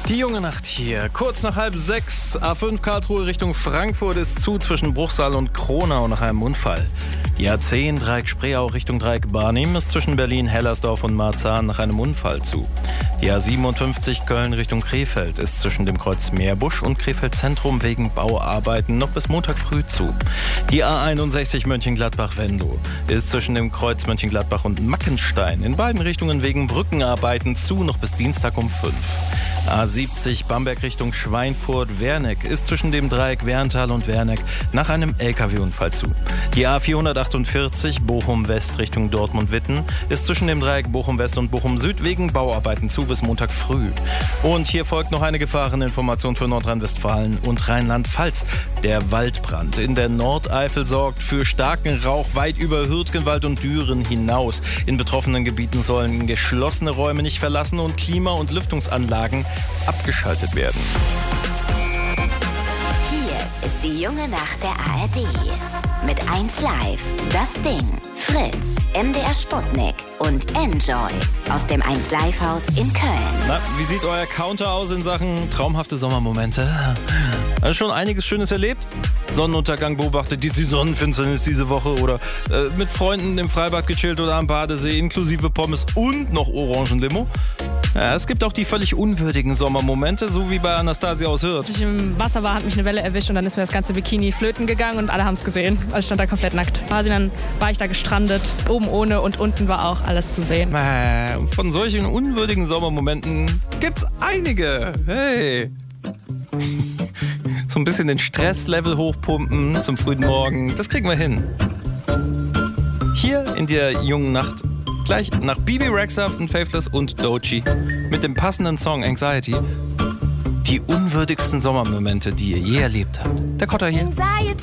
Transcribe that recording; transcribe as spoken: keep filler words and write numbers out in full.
Die junge Nacht hier, kurz nach halb sechs, A fünf Karlsruhe Richtung Frankfurt ist zu zwischen Bruchsal und Kronau nach einem Unfall. Die A zehn Dreieck Spreeau Richtung Dreieck Barnim ist zwischen Berlin, Hellersdorf und Marzahn nach einem Unfall zu. Die A siebenundfünfzig Köln Richtung Krefeld ist zwischen dem Kreuz Meerbusch und Krefeld Zentrum wegen Bauarbeiten noch bis Montag früh zu. Die A einundsechzig Mönchengladbach-Venlo ist zwischen dem Kreuz Mönchengladbach und Mackenstein in beiden Richtungen wegen Brückenarbeiten zu noch bis Dienstag um fünf. A siebzig Bamberg Richtung Schweinfurt-Werneck ist zwischen dem Dreieck Werntal und Werneck nach einem L K W-Unfall zu. Die A vierhundertachtundvierzig Bochum-West Richtung Dortmund-Witten ist zwischen dem Dreieck Bochum-West und Bochum-Süd wegen Bauarbeiten zu bis Montag früh. Und hier folgt noch eine Gefahreninformation für Nordrhein-Westfalen und Rheinland-Pfalz. Der Waldbrand in der Nordeifel sorgt für starken Rauch weit über Hürtgenwald und Düren hinaus. In betroffenen Gebieten sollen geschlossene Räume nicht verlassen und Klima- und Lüftungsanlagen abgeschaltet werden. Hier ist die junge Nacht der A R D. Mit eins Live, Das Ding, Fritz, M D R Sputnik und Enjoy aus dem eins Live Haus in Köln. Na, wie sieht euer Counter aus in Sachen traumhafte Sommermomente? Also schon einiges Schönes erlebt? Sonnenuntergang beobachtet, die Sonnenfinsternis diese Woche oder äh, mit Freunden im Freibad gechillt oder am Badesee inklusive Pommes und noch Orangenlimo? Ja, es gibt auch die völlig unwürdigen Sommermomente, so wie bei Anastasia aus Hürth. Als ich im Wasser war, hat mich eine Welle erwischt und dann ist mir das ganze Bikini flöten gegangen und alle haben es gesehen. Also ich stand da komplett nackt. Quasi dann war ich da gestrandet, oben ohne und unten war auch alles zu sehen. Äh, von solchen unwürdigen Sommermomenten gibt's einige. Hey. So ein bisschen den Stresslevel hochpumpen zum frühen Morgen, das kriegen wir hin. Hier in der jungen Nacht, gleich nach Bibi Rexha von Faithless und Doechii mit dem passenden Song Anxiety, die unwürdigsten Sommermomente, die ihr je erlebt habt. Der Kotter hier. Anxiety.